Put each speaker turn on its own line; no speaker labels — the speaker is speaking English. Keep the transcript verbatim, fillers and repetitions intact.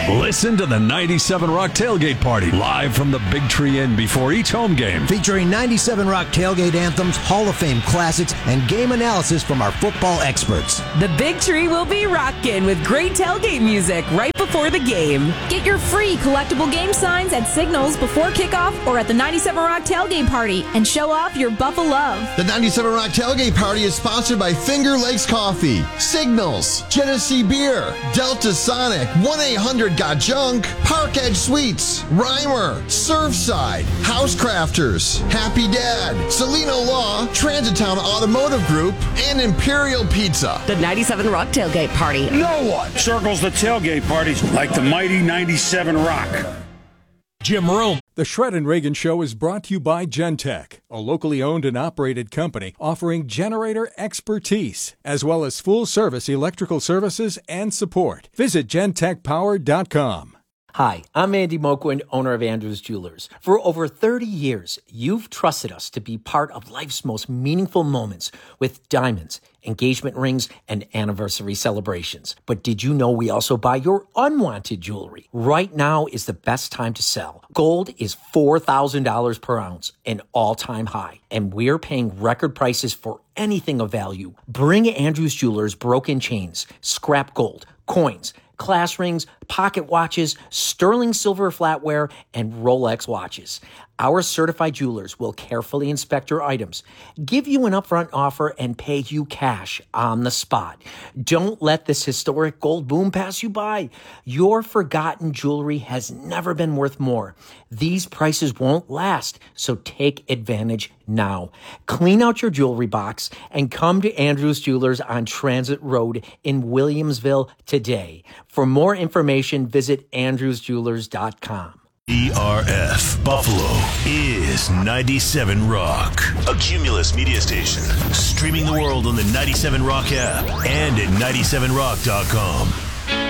Listen to the ninety-seven Rock Tailgate Party live from the Big Tree Inn before each home game.
Featuring ninety-seven Rock tailgate anthems, Hall of Fame classics, and game analysis from our football experts.
The Big Tree will be rocking with great tailgate music right before the game.
Get your free collectible game signs at Signals before kickoff or at the ninety-seven Rock Tailgate Party and show off your Buffalo love.
The ninety-seven Rock Tailgate Party is sponsored by Finger Lakes Coffee, Signals, Genesee Beer, Delta Sonic, one eight hundred got junk, Park Edge Suites, Reimer, Surfside, Housecrafters, Happy Dad, Salino Law, Transitown Automotive Group, and Imperial Pizza.
The ninety-seven Rock Tailgate Party.
No one circles the tailgate parties like the mighty ninety-seven Rock.
Jim Rome. The Shred and Reagan Show is brought to you by Gentech, a locally owned and operated company offering generator expertise, as well as full-service electrical services and support. Visit gentech power dot com.
Hi, I'm Andy Moquin, owner of Andrews Jewelers. For over thirty years, you've trusted us to be part of life's most meaningful moments with diamonds, engagement rings, and anniversary celebrations. But did you know we also buy your unwanted jewelry? Right now is the best time to sell. Gold is four thousand dollars per ounce, an all-time high, and we're paying record prices for anything of value. Bring Andrews Jewelers broken chains, scrap gold, coins, class rings, pocket watches, sterling silver flatware, and Rolex watches. Our certified jewelers will carefully inspect your items, give you an upfront offer, and pay you cash on the spot. Don't let this historic gold boom pass you by. Your forgotten jewelry has never been worth more. These prices won't last, so take advantage now. Clean out your jewelry box and come to Andrews Jewelers on Transit Road in Williamsville today. For more information, visit andrews jewelers dot com.
E R F Buffalo is ninety-seven Rock, a Cumulus media station, streaming the world on the ninety-seven Rock app and at ninety-seven rock dot com.